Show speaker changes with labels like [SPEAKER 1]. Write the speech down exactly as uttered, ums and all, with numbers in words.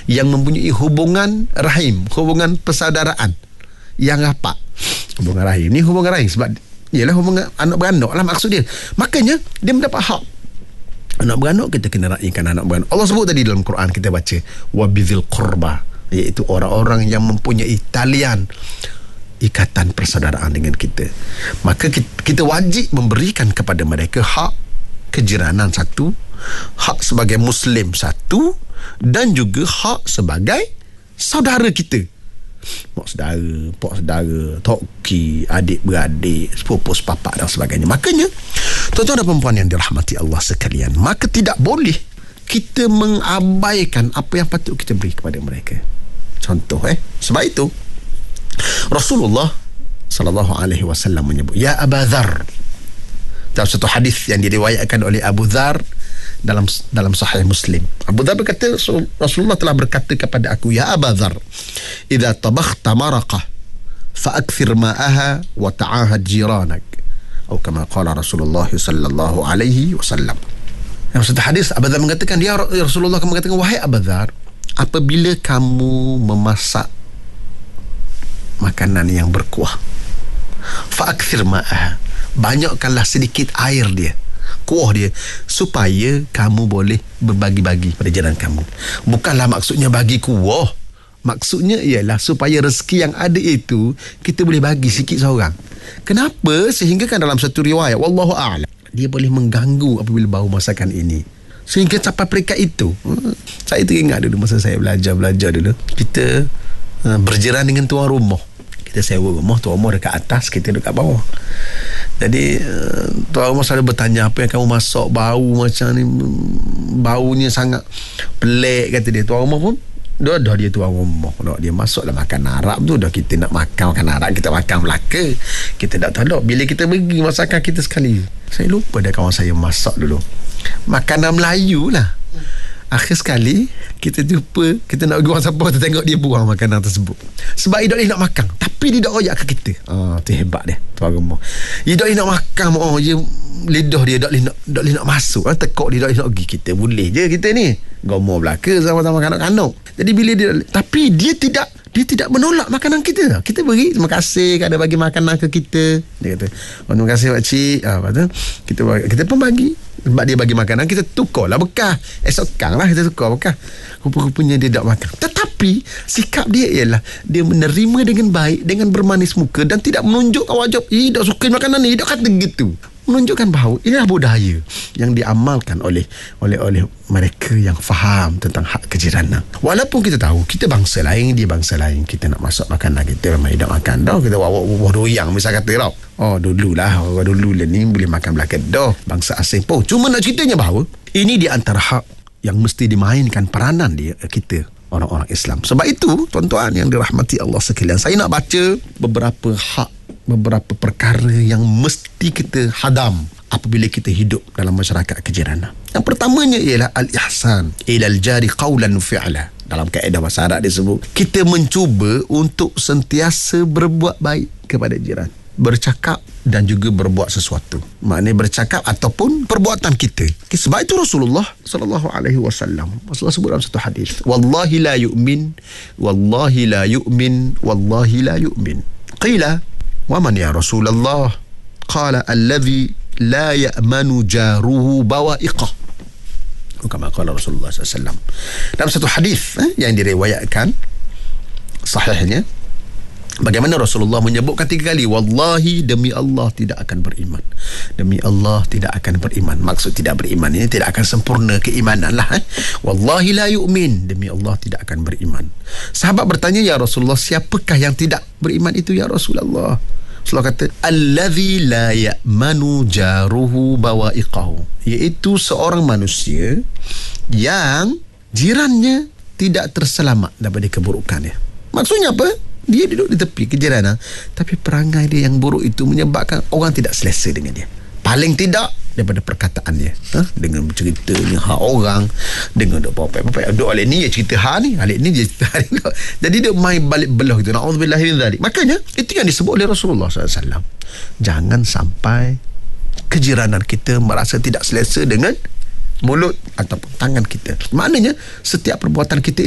[SPEAKER 1] yang mempunyai hubungan rahim, hubungan persaudaraan yang rapat. Hubungan rahim ni hubungan rahim sebab ialah hubungan anak beranak lah maksud dia. Makanya dia mendapat hak. Anak beranak kita kena raikan anak beranak. Allah sebut tadi dalam Quran kita baca wabizil qurba, iaitu orang-orang yang mempunyai talian ikatan persaudaraan dengan kita. Maka kita, kita wajib memberikan kepada mereka hak kejiranan satu, hak sebagai Muslim satu, dan juga hak sebagai saudara kita. Mak saudara, pak saudara, toki, adik-beradik, sepupu sepapak dan sebagainya. Makanya tuan-tuan dan perempuan yang dirahmati Allah sekalian, maka tidak boleh kita mengabaikan apa yang patut kita beri kepada mereka. Contoh eh sebab itu Rasulullah sallallahu alaihi wasallam menyebut, ya Abu Dzar, dalam satu hadis yang diriwayatkan oleh Abu Dzar dalam dalam Sahih Muslim. Abu Dzar berkata, Rasulullah telah berkata kepada aku, ya Abu Dzar, idza tabakhta maraqah fa'akthir ma'aha wa ta'ahad jiranak, atau kama qala Rasulullah sallallahu alaihi wasallam. Dalam satu hadis Abu Dzar mengatakan, ya Rasulullah, kamu mengatakan, wahai Abu Dzar, apabila kamu memasak makanan yang berkuah, fa'akthir ma'aha, banyakkanlah sedikit air dia, kuah dia, supaya kamu boleh berbagi-bagi pada jiran kamu. Bukanlah maksudnya bagi kuah, maksudnya ialah supaya rezeki yang ada itu kita boleh bagi sikit seorang. Kenapa? Sehingga kan dalam satu riwayat, wallahu a'lam, dia boleh mengganggu apabila bau masakan ini, sehingga sampai peringkat itu. hmm. Saya teringat dulu masa saya belajar-belajar dulu, kita uh, berjiran dengan tuan rumah. Kita sewa rumah, tuan rumah dekat atas, kita dekat bawah. Jadi uh, tuan rumah selalu bertanya, apa yang kamu masak bau macam ni, baunya sangat pelik, kata dia. Tuan rumah pun dah, dah dia tuan rumah, dah dia masuk dalam makan Arab tu, dah kita nak makan makan Arab, kita makan Melaka, kita tak tahu bila kita pergi masakan kita sekali. Saya lupa dah kawan saya masak dulu makanan Melayu lah. Akhir sekali kita jumpa, kita nak pergi orang siapa, kita tengok dia buang makanan tersebut sebab dia tak boleh nak makan, tapi dia tak royak ke kita. Ah, tu hebat dia tuan rumah. Dia tak boleh nak makan, oh, dia lidah dia tak boleh nak, tak boleh nak masuk, ah, tekuk dia tak boleh nak pergi. Kita boleh je, kita ni gomo belaka sama-sama kanak-kanak. Jadi bila dia, tapi dia tidak dia tidak menolak makanan kita. Kita beri, terima kasih kerana bagi makanan ke kita. Dia kata, oh, terima kasih pak cik. Ah, apa tu? Kita kita pun bagi. Sebab dia bagi makanan, kita tukar lah bekas. Esokkan lah kita tukar bekas. Rupa-rupanya dia tak makan. Tetapi sikap dia ialah dia menerima dengan baik, dengan bermanis muka, dan tidak menunjukkan wajib, eh tak suka makanan ni, tak kata gitu. Menunjukkan bahawa inilah budaya yang diamalkan oleh oleh oleh mereka yang faham tentang hak kejiranan. Walaupun kita tahu kita bangsa lain, dia bangsa lain, kita nak masak makanan kita memang tidak makan dah, kita bawa buah doyang misal kata tau. Oh dululah, orang dulu lah ni boleh makan belaka dah, bangsa asing pun. Cuma nak ceritanya bahawa ini di antara hak yang mesti dimainkan peranan dia, kita orang-orang Islam. Sebab itu tuan-tuan yang dirahmati Allah sekalian, saya nak baca beberapa hak, beberapa perkara yang mesti kita hadam apabila kita hidup dalam masyarakat kejiranan. Yang pertamanya ialah al-ihsan ilal jari qawlan fi'la. Dalam kaedah bahasa Arab disebut, kita mencuba untuk sentiasa berbuat baik kepada jiran, bercakap dan juga berbuat sesuatu. Maknanya bercakap ataupun perbuatan kita. Sebab itu Rasulullah sallallahu alaihi wasallam, Rasulullah sebut dalam satu hadis, wallahi la yu'min, wallahi la yu'min, wallahi la yu'min. Qila wa man ya Rasulullah? Qala alladhi la ya'manu jaruhu bawa'iqah. Kama qala Rasulullah sallallahu alaihi wasallam. Dalam satu hadis eh, yang diriwayatkan sahihnya, bagaimana Rasulullah menyebutkan tiga kali, wallahi, demi Allah tidak akan beriman, demi Allah tidak akan beriman. Maksud tidak beriman ini tidak akan sempurna keimanan lah eh? Wallahi la yu'min, demi Allah tidak akan beriman. Sahabat bertanya, ya Rasulullah, siapakah yang tidak beriman itu ya Rasulullah? Rasulullah kata, allazi la ya'manu jaruhu bawa'iqahu, iaitu seorang manusia yang jirannya tidak terselamat daripada keburukannya. Maksudnya apa? Dia duduk di tepi kejiranan, tapi perangai dia yang buruk itu menyebabkan orang tidak selesa dengan dia. Paling tidak daripada perkataan dia, ha? Dengan berceritanya hak orang, dengan duk popek-popek, duk alik ni dia cerita hak ni, alik ni dia cerita hak ni. Jadi dia main balik belah gitu. Na'udzubillah min dzalik. Makanya itu yang disebut oleh Rasulullah sallallahu alaihi wasallam. Jangan sampai kejiranan kita merasa tidak selesa dengan mulut ataupun tangan kita. Maknanya setiap perbuatan kita